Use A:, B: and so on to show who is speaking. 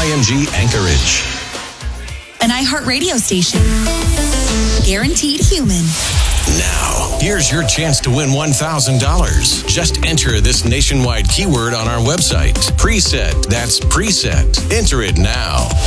A: WIMG Anchorage.
B: An iHeartRadio station. Guaranteed human.
A: Now, here's your chance to win $1,000. Just enter this nationwide keyword on our website. Preset. That's preset. Enter it now.